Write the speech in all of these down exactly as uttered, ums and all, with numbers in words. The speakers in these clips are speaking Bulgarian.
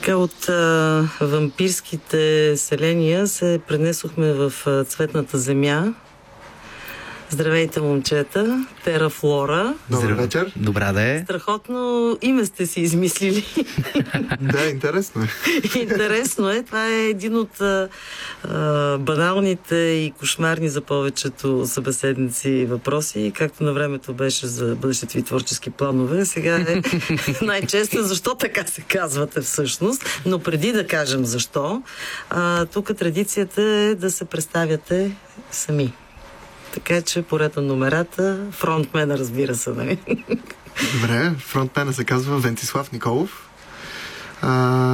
Така от а, вампирските селения се пренесохме в а, цветната земя. Здравейте, момчета. Тера Флора. Добър вечер. Добра да е. Страхотно име сте си измислили. Да, интересно е. Интересно е. Това е един от а, а, баналните и кошмарни за повечето събеседници въпроси, както на времето беше за бъдещите ви творчески планове. Сега е най-често защо така се казвате всъщност. Но преди да кажем защо, а, тук традицията е да се представяте сами. Така че поред на номерата, фронтмена, разбира се, нали? Добре, фронтмена се казва Вентислав Николов. А,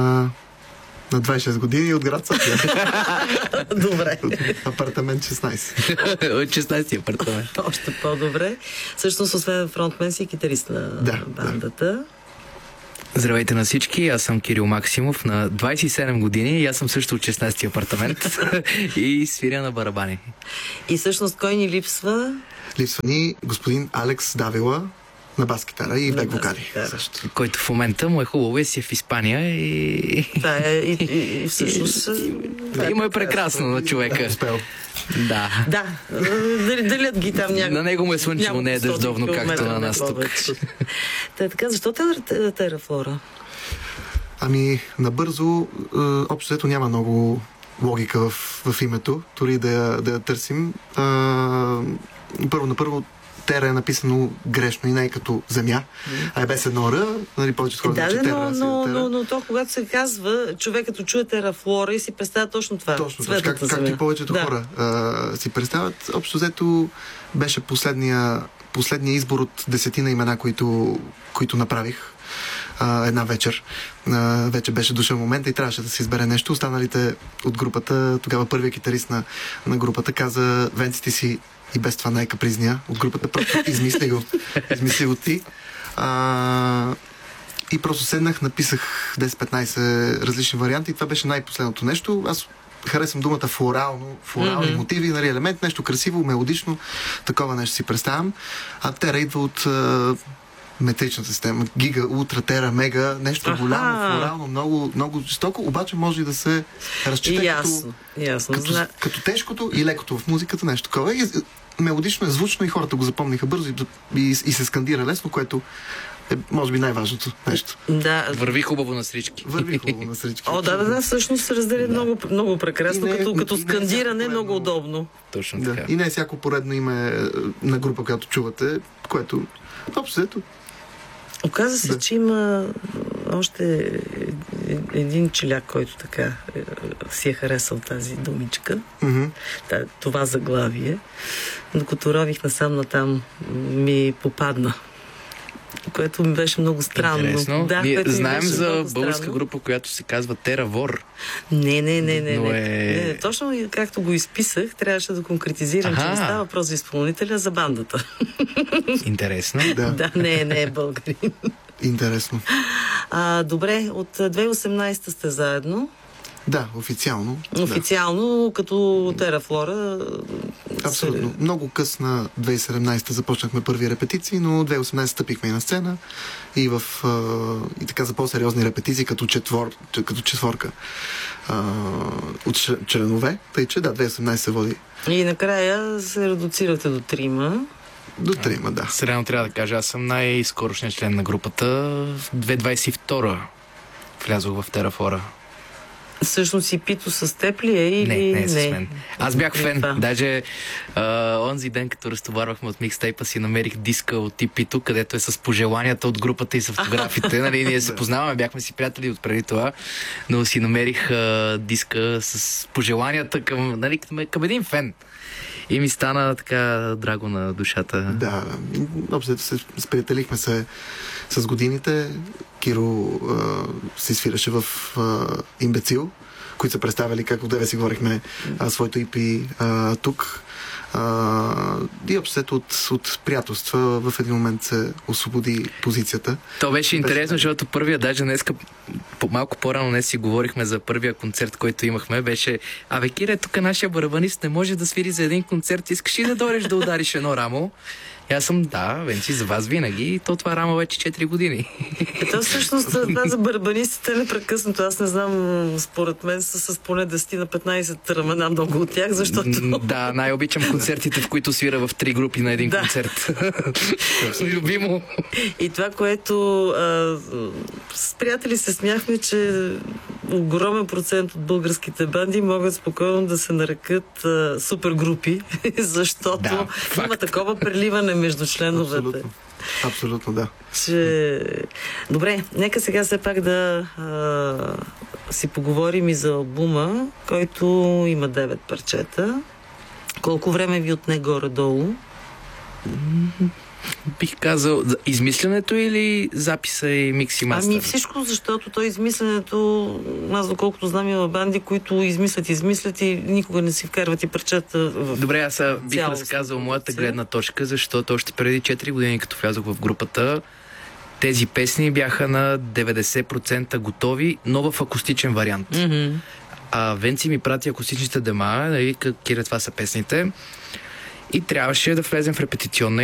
на двайсет и шест години от град София. Добре. Апартамент шестнайсет. От шестнайсети апартамент. Още по-добре. Всъщност, освен фронтмен си, китарист на да, бандата. Да. Здравейте на всички, аз съм Кирил Максимов, на двайсет и седем години и аз съм също от шестнайсети апартамент и свиря на барабани. И всъщност кой ни липсва? Липсва ни господин Алекс Давила на бас-китара и бек вокали. Който в момента му е хубаво и си е в Испания и... Това е и, и, и всъщност... И му е прекрасно на човека. Успел. Да. Да. Делят ги там някакво. На него му е слънчево, не е дъждовно, както на нас тук. Та така, защо Тера Флора? Ами, набързо, общо взето няма много логика в, в името, дори да я, да я търсим. А, първо на първо, Тера е написано грешно и не е като земя, а е без едно Р, нали, повечето хора да, значи Тера. Но, но, но, но то, когато се казва, човек като чуе Тера Флора и си представя точно това. Точно, точно как, както и повечето да. хора а, си представят. Общо взето беше последния, последния избор от десетина имена, които, които направих. Uh, една вечер. Uh, вече беше дошъл момента и трябваше да се избере нещо. Останалите от групата, тогава първият китарист на, на групата каза: Венци, ти си и без това най-капризния от групата. Просто измисли го. Измисли го ти. Uh, и просто седнах, написах десет-петнайсет различни варианти и това беше най-последното нещо. Аз харесвам думата флорално, флорални mm-hmm. мотиви, нали, елемент, нещо красиво, мелодично. Такова нещо си представям. А Тера идва от uh, метричната система. Гига, ултра, тера, мега, нещо Аха. голямо, флорално, много, много жестоко, обаче може и да се разчита ясно, като, ясно. като, Зна... като тежкото и лекото в музиката, нещо такова. И, мелодично е, звучно и хората го запомниха бързо и, и, и се скандира лесно, което е, може би, най-важното нещо. Да. Върви хубаво на всички. Върви хубаво на всички. О, да, да, да, всъщност се разделя да. много, много прекрасно, не, като, като скандиране, поредно, много удобно. Точно да. така. И не е всяко поредно име на група, която чувате, което общо ето. Оказва се, да. че има още един челяк, който така си е харесал тази думичка. Mm-hmm. Това заглавие. Докато рових насам натам, ми попадна. Което ми беше много странно. Интересно. Да, Ние знаем за българска странно. група, която се казва Тера Вор. Не, не, не, не. Но не. е... не. Точно както го изписах, трябваше да конкретизирам, Аха. че не става въпрос за изпълнителя, за бандата. Интересно. Да, да не, не е българин. Интересно. А, добре, от две хиляди и осемнайсета сте заедно. Да, официално. Официално, да. като Тера Флора. Абсолютно. Се... Много късна две хиляди и седемнайсета започнахме първи репетиции, но две хиляди и осемнайсета стъпихме и на сцена и, в, и така за по-сериозни репетиции, като, четвор, като четворка а, от членове. Тъй, че да, две хиляди и осемнайсета се води. И накрая се редуцирате до трима. До трима, да. Средно трябва да кажа, аз съм най-скорошният член на групата. В две хиляди двайсет и втора влязох в Тера Флора. Всъщност и Пито с теб ли е или... Не, не е с мен. Аз бях фен. Това. Даже а, онзи ден, като разтоварвахме от микстейпа си, намерих диска от и Пито, където е с пожеланията от групата и с автографите. Нали, ние се познаваме, бяхме си приятели от преди това, но си намерих а, диска с пожеланията към, нали, към, към един фен. И ми стана така драго на душата. Да, общо се сприятелихме се с годините. Киро а, се свираше в а, Имбецил, които са представили, както деве си говорихме, а, своето и пи а, тук. А, и общо от, от приятелства в един момент се освободи позицията. То беше интересно, беше... защото първия, даже днеска, малко по-рано днес си говорихме за първия концерт, който имахме, беше: абе, Кире, тук нашия барабанист не може да свири за един концерт, искаш ли да дойдеш да удариш едно рамо? И аз съм, да, Венци, за вас винаги. И то това рама вече четири години. Ето всъщност това за барабанистите непрекъснато. Аз не знам, според мен са с поне десет на петнайсет ramена много от тях, защото... Да, най-обичам концертите, в които свира в три групи на един да. концерт. Любимо. И това, което а, с приятели се смяхме, че огромен процент от българските банди могат спокойно да се нарекат а, супергрупи, защото да, има такова преливане между членовете. Абсолютно. Абсолютно, да. Че... Добре, нека сега все пак да а, си поговорим и за албума, който има девет парчета. Колко време ви отне горе-долу? Бих казал, измисленето или записа и микс и мастер? Ами всичко, защото то измисленето, аз доколкото знам, има банди, които измислят, измислят и никога не си вкарват и парчета в... Добре, аз бих разказал моята гледна точка, защото още преди четири години, като влязох в групата, тези песни бяха на деветдесет процента готови, но в акустичен вариант. Mm-hmm. А Венци ми прати акустичните дема, нали, Кире, това са песните, и трябваше да влезем в репетиционна